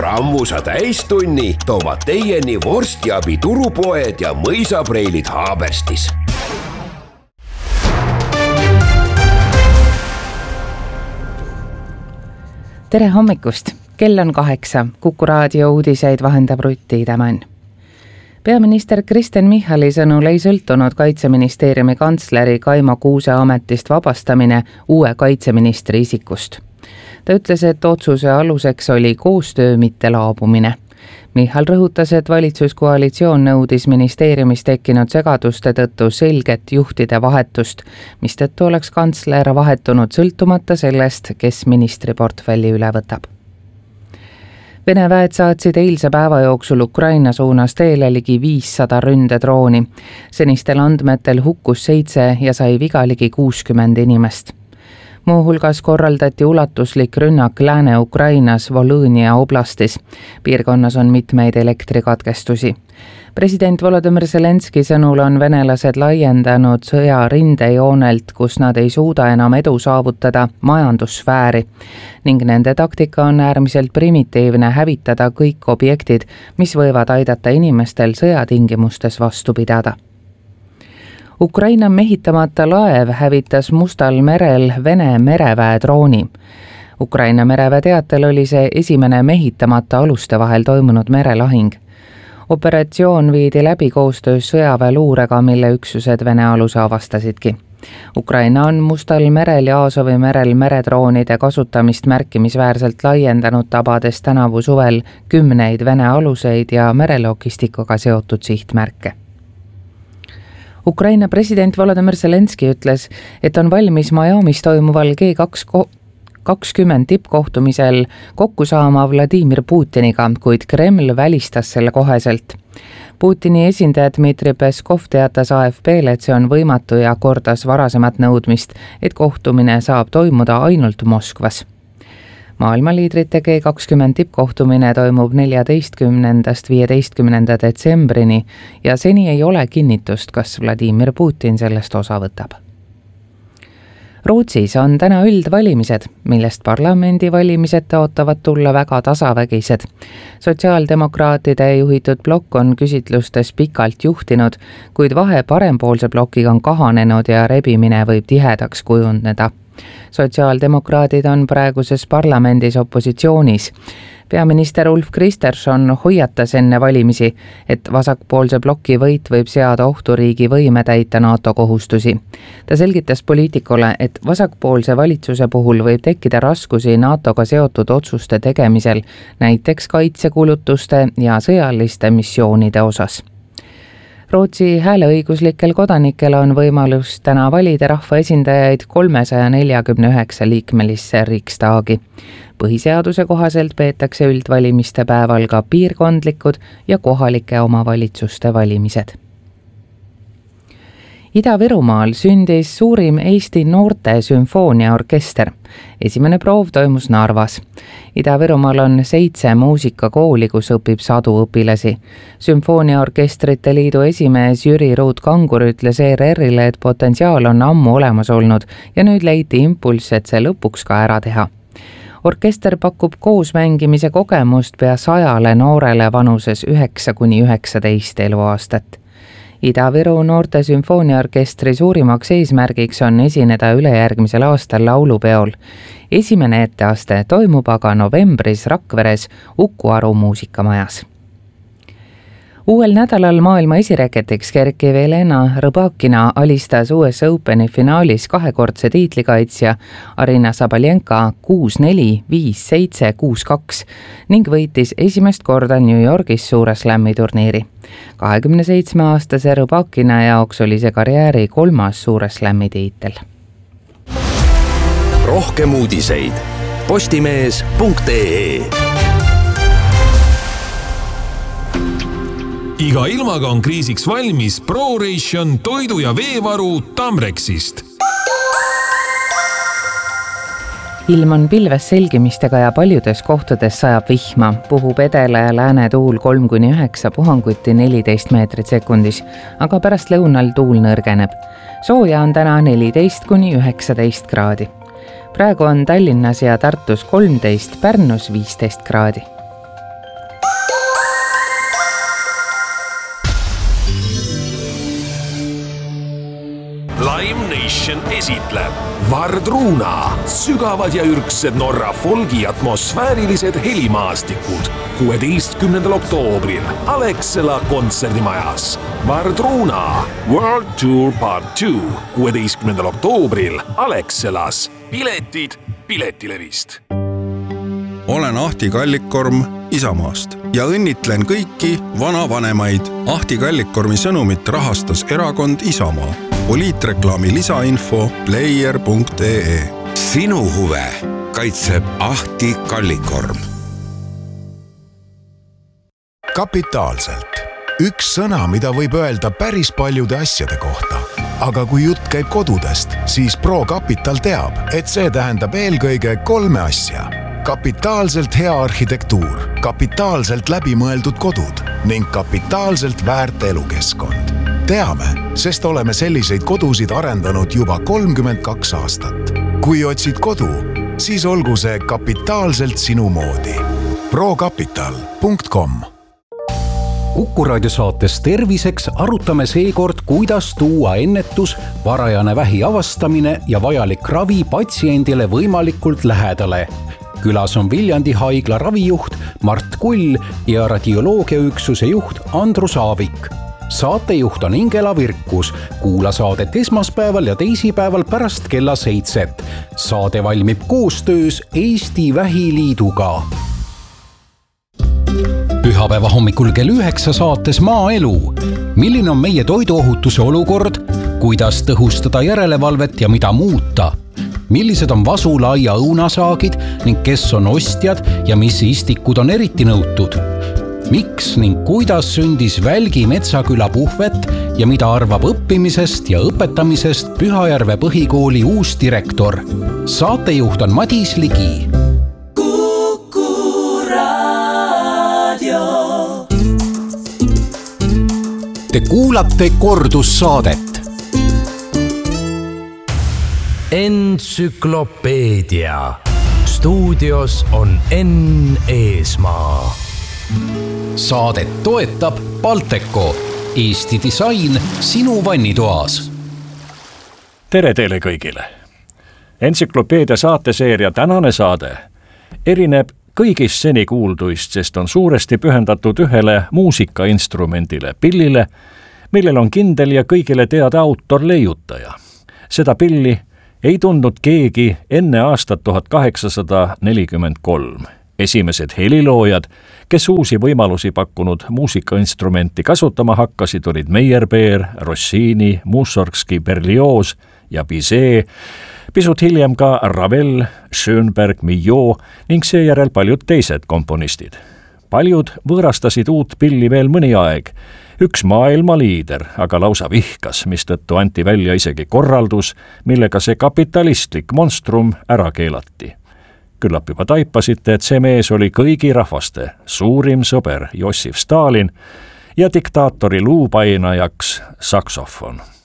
Rammusa täistunni toovad teieni vorstiabi turupoed ja mõisapreilid Haaberstis. Tere hommikust! Kell on 8. Kuku raadio uudiseid vahendab Rutti Idemann. Peaminister Kristen Michali sõnul ei sõltunud Kaitseministeeriumi kantsleri Kaimo Kuuse ametist vabastamine uue kaitseministri isikust. Ta ütles, et otsuse aluseks oli koostöö, mitte laabumine. Michal rõhutas, et valitsuskoalitsioon nõudis ministeeriumis tekkinud segaduste tõttu selget juhtide vahetust, mistõttu oleks kantsler vahetunud sõltumata sellest, kes ministriportfelli üle võtab. Vene väed saatsid eilse päeva jooksul Ukraina suunas teele ligi 500 ründedrooni. Senistel andmetel hukkus 7 ja sai viga ligi 60 inimest. Muuhulgas korraldati ulatuslik rünnak Lääne-Ukrainas Volõnia oblastis. Piirkonnas on mitmeid elektrikatkestusi. President Volodymyr Zelenski sõnul on venelased laiendanud sõja rindejoonelt, kus nad ei suuda enam edu saavutada majandussfääri ning nende taktika on äärmiselt primitiivne hävitada kõik objektid, mis võivad aidata inimestel sõjatingimustes vastu pidada. Ukraina mehitamata laev hävitas Mustal merel Vene mereväe drooni. Ukraina mereväe teatel oli see esimene mehitamata aluste vahel toimunud merelahing. Operatsioon viidi läbi koostöös sõjaväeluurega, mille üksused Vene aluse avastasidki. Ukraina on Mustal merel ja Aasovi merel meredroonide kasutamist märkimisväärselt laiendanud, tabades tänavu suvel 10 Vene aluseid ja merelogistikuga seotud sihtmärke. Ukraina president Volodymyr Zelenski ütles, et on valmis Miamis toimuval G20 tippkohtumisel kokku saama Vladimir Putiniga, kuid Kreml välistas selle koheselt. Putini esindaja Dmitri Peskov teatas AFP-le, et see on võimatu ja kordas varasemat nõudmist, et kohtumine saab toimuda ainult Moskvas. Maailmaliidrite G20 tippkohtumine toimub 14.–15. detsembrini ja seni ei ole kinnitust, kas Vladimir Putin sellest osa võtab. Rootsis on täna üldvalimised, millest parlamendivalimised tõotavad tulla väga tasavägised. Sotsiaaldemokraatide juhitud blokk on küsitlustes pikalt juhtinud, kuid vahe parempoolse blokiga on kahanenud ja rebimine võib tihedaks kujuneda. Sotsiaaldemokraadid on praeguses parlamendis opositsioonis. Peaminister Ulf Kristersson hoiatas enne valimisi, et vasakpoolse bloki võit võib seada ohtu riigi võime täita NATO kohustusi. Ta selgitas poliitikule, et vasakpoolse valitsuse puhul võib tekkida raskusi NATOga seotud otsuste tegemisel, näiteks kaitsekulutuste ja sõjaliste missioonide osas. Rootsi hääleõiguslikel kodanikel on võimalus täna valida rahvaesindajaid 349 liikmelisse Riksdagi. Põhiseaduse kohaselt peetakse üldvalimiste päeval ka piirkondlikud ja kohalike omavalitsuste valimised. Ida-Virumaal sündis suurim Eesti noorte sümfooniaorkester. Esimene proov toimus Narvas. Ida-Virumaal on 7 muusikakooli, kus õpib 100 õpilasi. Sümfooniaorkestrite liidu esimees Jüri Ruut-Kangur ütles ERR-ile, et potentsiaal on ammu olemas olnud ja nüüd leiti impulss, et see lõpuks ka ära teha. Orkester pakub koos mängimise kogemust pea 100 noorele vanuses 9–19 eluaastat. Ida-Viru noorte sümfooniaorkestri suurimaks eesmärgiks on esineda ülejärgmisel aastal laulupeol. Esimene etteaste toimub aga novembris Rakveres Uku Aru muusikamajas. Uuel nädalal maailma esireketiks kerkiv Elena Rõbakina alistas US Openi finaalis kahekordse tiitlikaitsja Arina Sabalenka 6-4, 5-7, 6-2 ning võitis esimest korda New Yorgis suure slammi turniiri. 27-aastase Rõbakina jaoks oli see karjääri 3. suure slammi tiitel. Rohkem uudiseid postimees.ee. Iga ilmaga on kriisiks valmis ProRation toidu ja veevaru Tamrexist. Ilm on pilves selgimistega ja paljudes kohtades sajab vihma. Puhub edela ja lääne tuul 3–9, puhanguti 14 meetrit sekundis, aga pärast lõunal tuul nõrgeneb. Sooja on täna 14–19 kraadi. Praegu on Tallinnas ja Tartus 13, Pärnus 15 kraadi. Corporation esitleb Vardruna, sügavad ja ürgsed Norra folgi atmosfäärilised helimaastikud 16. oktoobril Alexela kontserdimajas. Vardruna World Tour Part 2 16. oktoobril Alexelas. Piletid Piletilevist. Olen Ahti Kallikkorm Isamaast ja õnnitlen kõiki vanavanemaid. Ahti Kallikkormi sõnumit rahastas erakond Isamaa. Poliitreklaami lisainfo player.ee. Sinu huve kaitseb Ahti Kallikkorm. Kapitaalselt. Üks sõna, mida võib öelda päris paljude asjade kohta. Aga kui jutt käib kodudest, siis ProCapital teab, et see tähendab eelkõige 3 asja. Kapitaalselt hea arhitektuur, kapitaalselt läbimõeldud kodud ning kapitaalselt väärt elukeskkond. Teame, sest oleme selliseid kodusid arendanud juba 32 aastat. Kui otsid kodu, siis olgu see kapitaalselt sinu moodi. procapital.com. Kuku raadio saates Terviseks arutame seekord, kuidas tuua ennetus, varajane vähi avastamine ja vajalik ravi patsiendile võimalikult lähedale. Külas on Viljandi haigla ravijuht Mart Kull ja radioloogiaüksuse juht Andrus Aavik. Saatejuht on Ingela Virkus. Kuula saadet esmaspäeval ja teisipäeval pärast kella 7. Saade valmib koostöös Eesti Vähiliiduga. Pühapäeva hommikul kell 9 saates Maaelu. Milline on meie toiduohutuse olukord? Kuidas tõhustada järelevalvet ja mida muuta? Millised on vasula ja õunasaagid ning kes on ostjad ja mis istikud on eriti nõutud? Miks ning kuidas sündis Välgi Metsaküla puhvet ja mida arvab õppimisest ja õpetamisest Pühajärve põhikooli uus direktor? Saatejuht on Madis Ligi. Kuku raadio. Te kuulate kordussaadet. Entsüklopeedia. Stuudios on Enn Eesmaa. Saadet toetab Balteco. Eesti disain sinu vannitoas. Tere teile kõigile. Entsüklopeedia saateseeria tänane saade erineb kõigist seni kuulduist, sest on suuresti pühendatud ühele muusikainstrumendile, pillile, millel on kindel ja kõigile teada autor-leiutaja. Seda pilli ei tundnud keegi enne aastat 1843. Esimesed heliloojad, kes uusi võimalusi pakkunud muusikainstrumenti kasutama hakkasid, olid Meyerbeer, Rossini, Mussorgski, Berlioz ja Bizet, pisut hiljem ka Ravel, Schönberg, Milhaud ning seejärel paljud teised komponistid. Paljud võõrastasid uut pilli veel mõni aeg. Üks maailmaliider aga lausa vihkas, mistõttu anti välja isegi korraldus, millega see kapitalistlik monstrum ära keelati. Küllap juba taipasite, et see mees oli kõigi rahvaste suurim sõber Jossif Stalin ja diktaatori luupainajaks saksofon.